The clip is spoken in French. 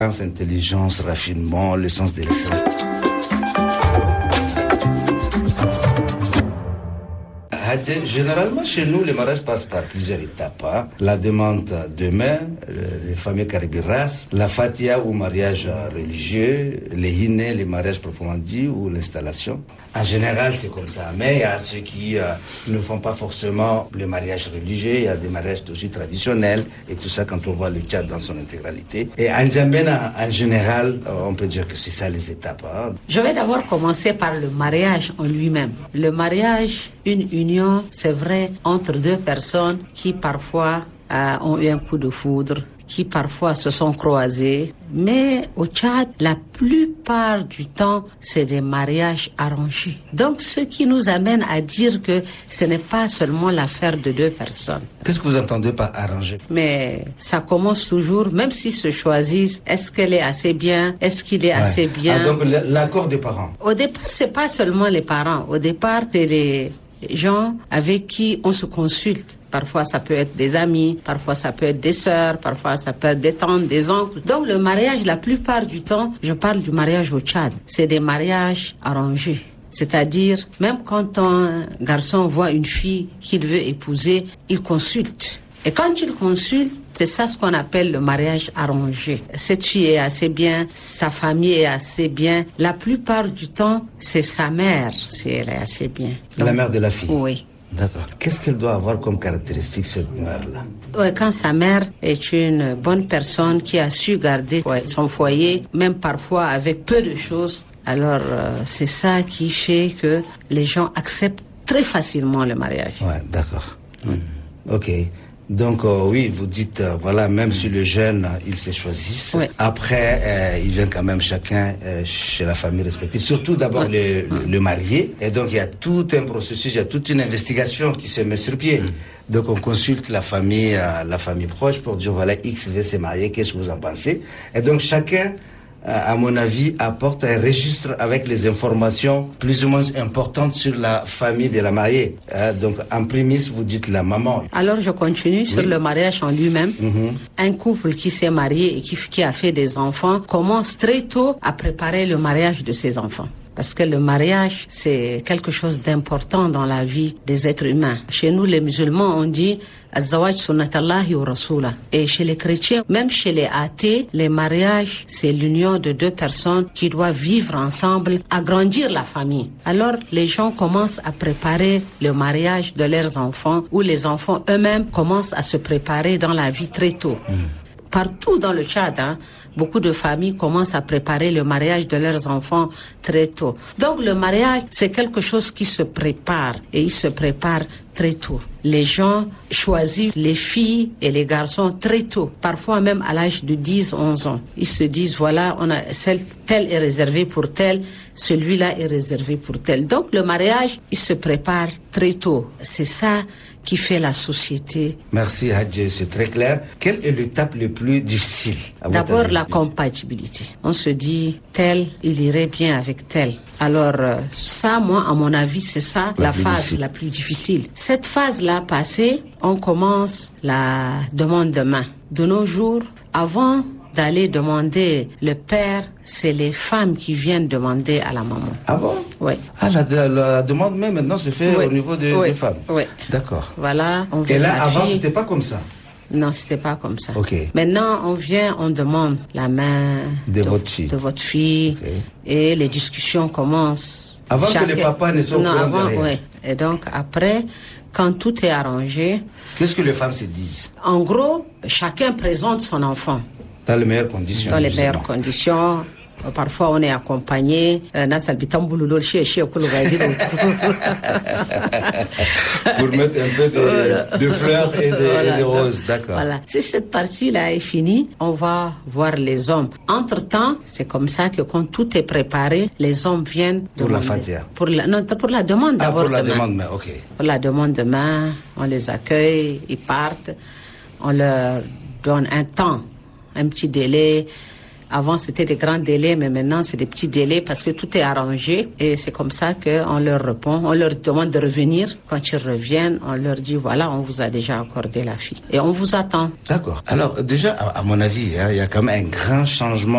Intelligence, raffinement, le sens de l'excellence. Généralement, chez nous, le mariage passe par plusieurs étapes. La demande de main, les fameux karibiras, la fatia ou mariage religieux, les hinés, les mariages proprement dit, ou l'installation. En général, c'est comme ça. Mais il y a ceux qui ne font pas forcément le mariage religieux. Il y a des mariages aussi traditionnels et tout ça quand on voit le Tchad dans son intégralité. Et en Djambena, en général, on peut dire que c'est ça les étapes. Je vais d'abord commencer par le mariage en lui-même. Le mariage, une union, c'est vrai, entre deux personnes qui parfois ont eu un coup de foudre, qui parfois se sont croisés. Mais au Tchad, la plupart du temps, c'est des mariages arrangés. Donc, ce qui nous amène à dire que ce n'est pas seulement l'affaire de deux personnes. Qu'est-ce que vous entendez par arrangé? Mais ça commence toujours, même s'ils se choisissent, est-ce qu'elle est assez bien? Est-ce qu'il est assez bien? Donc, l'accord des parents. Au départ, c'est pas seulement les parents. Au départ, c'est les gens avec qui on se consulte. Parfois, ça peut être des amis, parfois, ça peut être des sœurs, parfois, ça peut être des tantes, des oncles. Donc, le mariage, la plupart du temps, je parle du mariage au Tchad, c'est des mariages arrangés. C'est-à-dire, même quand un garçon voit une fille qu'il veut épouser, il consulte. Et quand il consulte, c'est ça ce qu'on appelle le mariage arrangé. Cette fille est assez bien, sa famille est assez bien. La plupart du temps, c'est sa mère, si elle est assez bien. Donc, la mère de la fille? Oui. D'accord. Qu'est-ce qu'elle doit avoir comme caractéristique, cette mère-là? Ouais, quand sa mère est une bonne personne qui a su garder son foyer, même parfois avec peu de choses, alors c'est ça qui fait que les gens acceptent très facilement le mariage. Ouais, d'accord. Ok. Donc oui, vous dites, voilà, même si le jeune, ils se choisissent, après, ils viennent quand même chacun chez la famille respective, surtout d'abord le marié. Et donc, il y a tout un processus, il y a toute une investigation qui se met sur pied. Donc, on consulte la famille proche pour dire, voilà, X veut se marier, qu'est-ce que vous en pensez? Et donc, chacun, à mon avis, apporte un registre avec les informations plus ou moins importantes sur la famille de la mariée. Donc, en prémisse, vous dites la maman. Alors, je continue sur le mariage en lui-même. Un couple qui s'est marié et qui a fait des enfants commence très tôt à préparer le mariage de ses enfants. Parce que le mariage, c'est quelque chose d'important dans la vie des êtres humains. Chez nous, les musulmans, on dit « Az-zawaj sunnatallahi wa rasulah ». Et chez les chrétiens, même chez les athées, les mariages, c'est l'union de deux personnes qui doivent vivre ensemble, agrandir la famille. Alors, les gens commencent à préparer le mariage de leurs enfants, ou les enfants eux-mêmes commencent à se préparer dans la vie très tôt. Partout dans le Tchad, beaucoup de familles commencent à préparer le mariage de leurs enfants très tôt. Donc le mariage, c'est quelque chose qui se prépare et il se prépare très tôt. Les gens choisissent les filles et les garçons très tôt, parfois même à l'âge de 10, 11 ans. Ils se disent, voilà, tel est réservé pour tel, celui-là est réservé pour tel. Donc le mariage, il se prépare très tôt. C'est ça qui fait la société. Merci Hadji, c'est très clair. Quelle est l'étape le plus difficile? D'abord la compatibilité. On se dit, tel, il irait bien avec tel. Alors ça, moi, à mon avis, c'est ça la phase la plus difficile. Cette phase-là passée, on commence la demande de main. De nos jours, avant d'aller demander le père, c'est les femmes qui viennent demander à la maman. Ah bon? Oui. Ah, la demande même maintenant se fait au niveau des femmes. Oui. D'accord. Voilà. Et là, avant, c'était pas comme ça? Non, c'était pas comme ça. Okay. Maintenant, on demande la main de votre fille. Okay. Et les discussions commencent. Avant que les papas ne soient au courant de rien. Oui. Et donc, après, quand tout est arrangé... Qu'est-ce que les femmes se disent? En gros, chacun présente son enfant. Dans les meilleures conditions. Dans les meilleures conditions. Parfois, on est accompagné. Pour mettre un peu de fleurs et de roses, d'accord. Voilà. Si cette partie-là est finie, on va voir les hommes. Entre-temps, c'est comme ça que quand tout est préparé, les hommes viennent pour demander. La fatia. Pour la demande d'abord. Pour la demande, mais ok. Pour la demande de main, on les accueille, ils partent. On leur donne un temps, un petit délai. Avant, c'était des grands délais, mais maintenant, c'est des petits délais parce que tout est arrangé. Et c'est comme ça qu'on leur répond. On leur demande de revenir. Quand ils reviennent, on leur dit, voilà, on vous a déjà accordé la fille. Et on vous attend. D'accord. Alors, déjà, à mon avis, il y a quand même un grand changement